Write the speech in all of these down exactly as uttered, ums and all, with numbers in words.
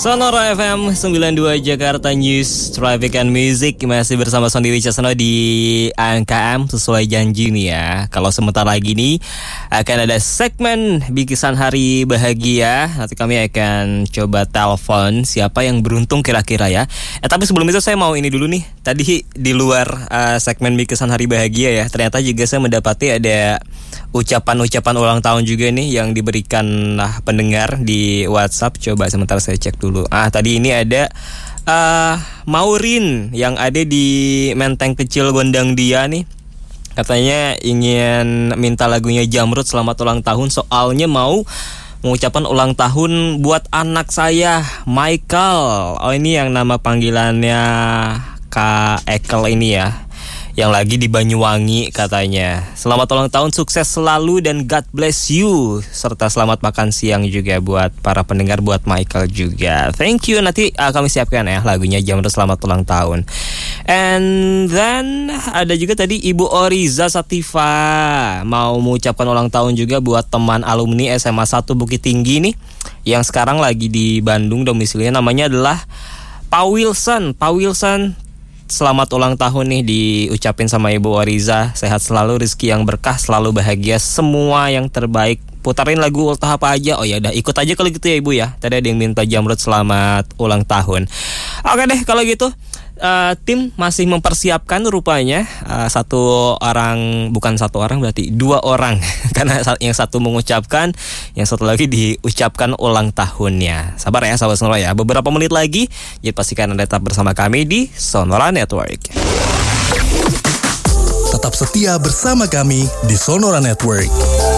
Sonora F M sembilan puluh dua Jakarta News, Traffic and Music. Masih bersama Sondi Wicaksono di A N K M sesuai janji nih ya. Kalau sebentar lagi nih akan ada segmen Bingkisan Hari Bahagia. Nanti kami akan coba telepon siapa yang beruntung kira-kira ya. Eh tapi sebelum itu saya mau ini dulu nih. Tadi di luar uh, segmen Bingkisan Hari Bahagia ya, ternyata juga saya mendapati ada ucapan-ucapan ulang tahun juga nih yang diberikan nah, pendengar di WhatsApp. Coba sebentar saya cek dulu. Ah tadi ini ada uh, Maurin yang ada di Menteng Kecil Gondang Dia nih. Katanya ingin minta lagunya Jamrud Selamat Ulang Tahun. Soalnya mau mengucapkan ulang tahun buat anak saya Michael. Oh ini yang nama panggilannya Kak Ekel ini ya, yang lagi di Banyuwangi katanya. Selamat ulang tahun, sukses selalu dan God bless you. Serta selamat makan siang juga buat para pendengar, buat Michael juga. Thank you, nanti uh, kami siapkan ya lagunya Jamrud Selamat Ulang Tahun. And then ada juga tadi Ibu Oriza Sativa mau mengucapkan ulang tahun juga buat teman alumni S M A satu Bukit Tinggi nih, yang sekarang lagi di Bandung domisilinya. Namanya adalah Pak Wilson. Pak Wilson, selamat ulang tahun nih diucapin sama Ibu Oriza. Sehat selalu, rezeki yang berkah, selalu bahagia, semua yang terbaik. Putarin lagu ultah apa aja. Oh ya udah ikut aja kalau gitu ya Ibu ya. Tadi ada yang minta Jamrud selamat ulang tahun. Oke deh kalau gitu. Uh, tim masih mempersiapkan rupanya uh, satu orang, bukan satu orang berarti dua orang karena yang satu mengucapkan, yang satu lagi diucapkan ulang tahunnya. Sabar ya sahabat Sonora ya, beberapa menit lagi jadi pastikan Anda tetap bersama kami di Sonora Network. Tetap setia bersama kami di Sonora Network.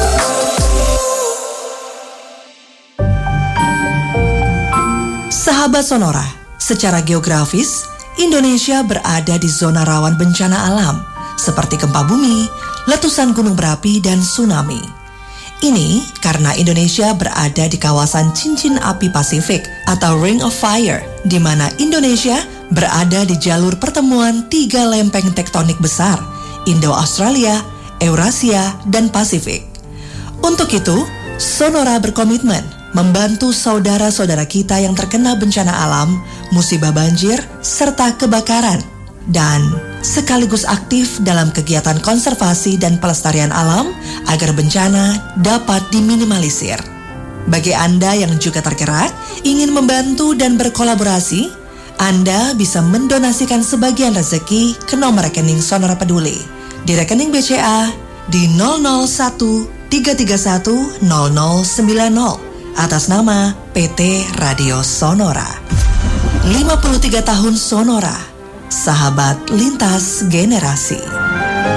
Sahabat Sonora, secara geografis Indonesia berada di zona rawan bencana alam seperti gempa bumi, letusan gunung berapi, dan tsunami. Ini karena Indonesia berada di kawasan cincin api Pasifik atau Ring of Fire, di mana Indonesia berada di jalur pertemuan tiga lempeng tektonik besar, Indo-Australia, Eurasia, dan Pasifik. Untuk itu, Sonora berkomitmen membantu saudara-saudara kita yang terkena bencana alam, musibah banjir, serta kebakaran, dan sekaligus aktif dalam kegiatan konservasi dan pelestarian alam agar bencana dapat diminimalisir. Bagi Anda yang juga tergerak, ingin membantu dan berkolaborasi, Anda bisa mendonasikan sebagian rezeki ke nomor rekening Sonora Peduli di rekening B C A di nol nol satu tiga tiga satu nol nol sembilan nol atas nama P T Radio Sonora. lima puluh tiga tahun Sonora, sahabat lintas generasi.